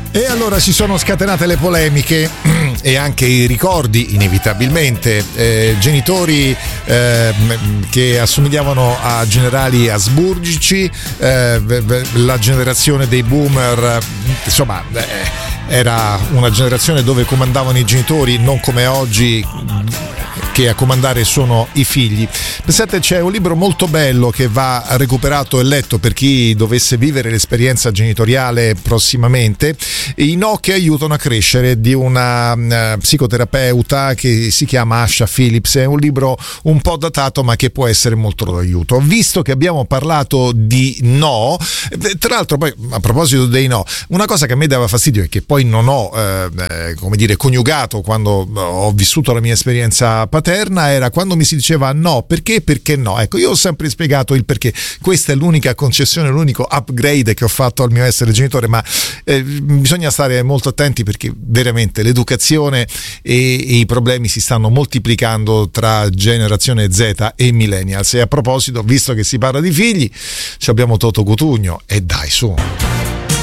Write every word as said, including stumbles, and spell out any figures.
E allora si sono scatenate le polemiche e anche i ricordi, inevitabilmente. Eh, genitori eh, che assomigliavano a generali asburgici, eh, la generazione dei boomer, insomma, eh, era una generazione dove comandavano i genitori, non come oggi che a comandare sono i figli. Pensate, c'è un libro molto bello che va recuperato e letto per chi dovesse vivere l'esperienza genitoriale prossimamente, I no che aiutano a crescere, di una uh, psicoterapeuta che si chiama Asha Phillips. È un libro un po' datato ma che può essere molto d'aiuto. Visto che abbiamo parlato di no, tra l'altro poi a proposito dei no, una cosa che a me dava fastidio e che poi non ho eh, come dire coniugato quando ho vissuto la mia esperienza paterna era quando mi si diceva no, perché, perché no. Ecco, io ho sempre spiegato il perché. Questa è l'unica concessione, l'unico upgrade che ho fatto al mio essere genitore, ma eh, bisogna stare molto attenti perché veramente l'educazione e, e i problemi si stanno moltiplicando tra generazione Z e millennials. E a proposito, visto che si parla di figli, ci abbiamo Toto Cutugno e dai, su.